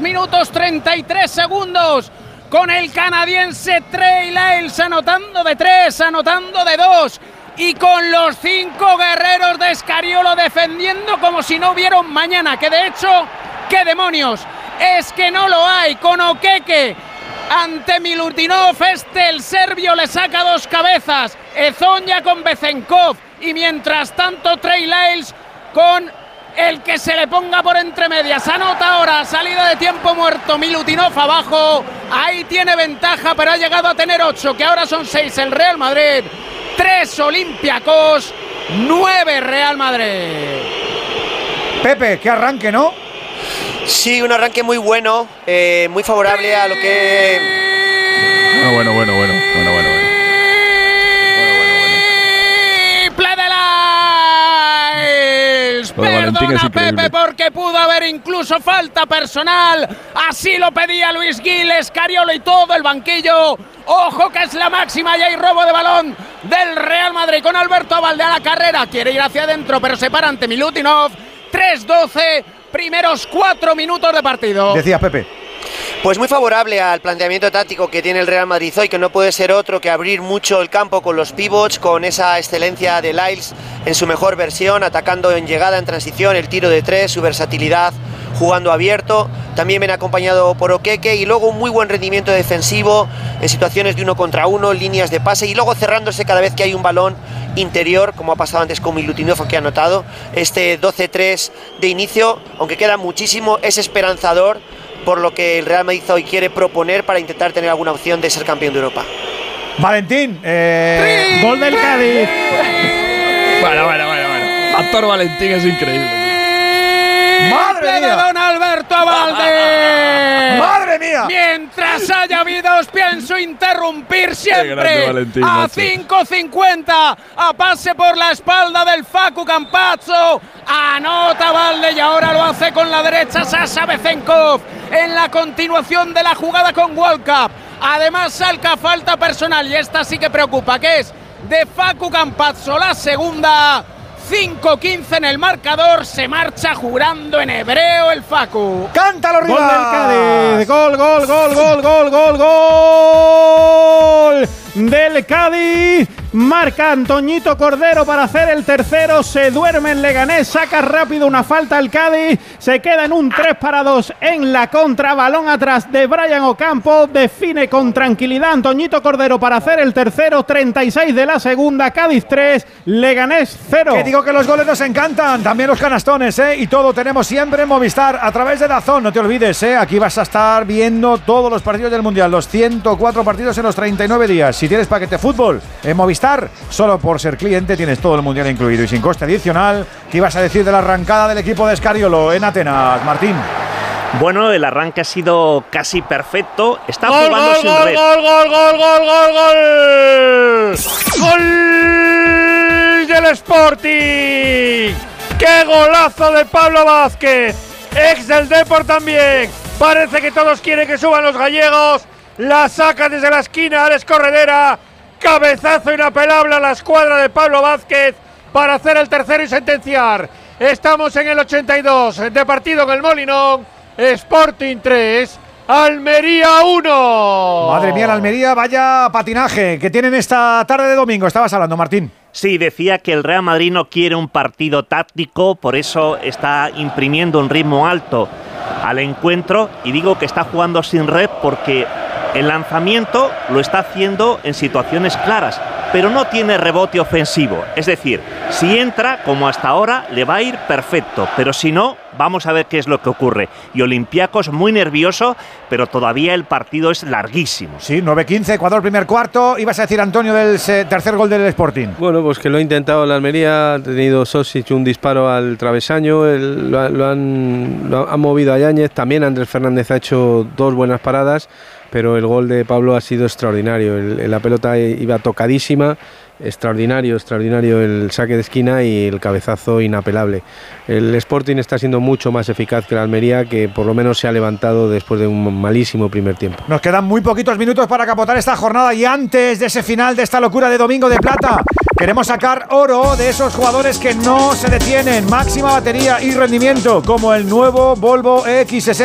minutos 33 segundos, con el canadiense Trey Lyles anotando de 3, anotando de 2, y con los 5 guerreros de Scariolo defendiendo como si no hubiera un mañana, que de hecho, ¿qué demonios? Es que no lo hay. Con Okeke ante Milutinov, el serbio le saca 2 cabezas, Ezonia con Bezenkov, y mientras tanto Trey Lyles con el que se le ponga por entre medias. Anota ahora, salida de tiempo muerto, Milutinov abajo, ahí tiene ventaja, pero ha llegado a tener 8, que ahora son 6 el Real Madrid, 3 Olympiacos, 9 Real Madrid. Pepe, qué arranque, ¿no? Sí, un arranque muy bueno, muy favorable a lo que... Bueno. Play de Lyles. Perdona, Pepe, porque pudo haber incluso falta personal. Así lo pedía Luis Gil, Scariolo y todo el banquillo. Ojo que es la máxima y hay robo de balón del Real Madrid con Alberto Abalde a la carrera. Quiere ir hacia adentro, pero se para ante Milutinov. 3-12, primeros 4 minutos de partido. Decías, Pepe. Pues muy favorable al planteamiento táctico que tiene el Real Madrid hoy, que no puede ser otro que abrir mucho el campo con los pivots, con esa excelencia de Lyles en su mejor versión, atacando en llegada, en transición, el tiro de 3, su versatilidad, jugando abierto. También viene acompañado por Okeke y luego un muy buen rendimiento defensivo en situaciones de 1 contra 1, líneas de pase y luego cerrándose cada vez que hay un balón interior, como ha pasado antes con Milutinov, que ha anotado. Este 12-3 de inicio, aunque queda muchísimo, es esperanzador por lo que el Real Madrid hoy quiere proponer para intentar tener alguna opción de ser campeón de Europa. Valentín, gol del Cádiz. Bueno. Factor Valentín es increíble. ¡Madre mía! Don Alberto Abalde. ¡Madre mía! Mientras haya habidos, pienso interrumpir siempre. Valentín, a macho. 5:50, a pase por la espalda del Facu Campazzo. Anota Abalde y ahora lo hace con la derecha Sasha Bezenkov en la continuación de la jugada con World Cup. Además salca falta personal y esta sí que preocupa, que es de Facu Campazzo, la segunda. 5-15 en el marcador, se marcha jurando en hebreo el Facu. ¡Cántalo, Rivas! Gol del Cádiz, gol del Cádiz. Marca Antoñito Cordero para hacer el tercero, se duerme en Leganés, saca rápido una falta el Cádiz, se queda en un 3-2 en la contra, balón atrás de Brian Ocampo, define con tranquilidad Antoñito Cordero para hacer el tercero, 36 de la segunda, Cádiz 3, Leganés 0. Que digo que los goles nos encantan, también los canastones, y todo tenemos siempre en Movistar a través de DAZN, no te olvides, aquí vas a estar viendo todos los partidos del Mundial, los 104 partidos en los 39 días. Si tienes paquete fútbol en Movistar, solo por ser cliente tienes todo el Mundial incluido y sin coste adicional. ¿Qué ibas a decir de la arrancada del equipo de Scariolo en Atenas, Martín? Bueno, el arranque ha sido casi perfecto. Está jugando sin red. ¡Gol del Sporting! ¡Qué golazo de Pablo Vázquez! Ex del Depor también. Parece que todos quieren que suban los gallegos. La saca desde la esquina Alex Corredera. Cabezazo inapelable a la escuadra de Pablo Vázquez para hacer el tercero y sentenciar. Estamos en el 82 de partido en el Molinón. Sporting 3, Almería 1. Madre mía, la Almería, vaya patinaje que tienen esta tarde de domingo. Estabas hablando, Martín. Sí, decía que el Real Madrid no quiere un partido táctico, por eso está imprimiendo un ritmo alto al encuentro, y digo que está jugando sin red porque el lanzamiento lo está haciendo en situaciones claras, pero no tiene rebote ofensivo. Es decir, si entra, como hasta ahora, le va a ir perfecto, pero si no, vamos a ver qué es lo que ocurre. Y Olympiacos muy nervioso, pero todavía el partido es larguísimo. Sí, 9-15, Ecuador primer cuarto. Ibas a decir, Antonio, del tercer gol del Sporting. Bueno, pues que lo ha intentado la Almería, ha tenido Sosic un disparo al travesaño, lo han movido a Yáñez, también Andrés Fernández ha hecho 2 buenas paradas, pero el gol de Pablo ha sido extraordinario. La pelota iba tocadísima, extraordinario el saque de esquina y el cabezazo inapelable. El Sporting está siendo mucho más eficaz que la Almería, que por lo menos se ha levantado después de un malísimo primer tiempo. Nos quedan muy poquitos minutos para capotar esta jornada y antes de ese final de esta locura de Domingo de Plata, queremos sacar oro de esos jugadores que no se detienen, máxima batería y rendimiento, como el nuevo Volvo EX60.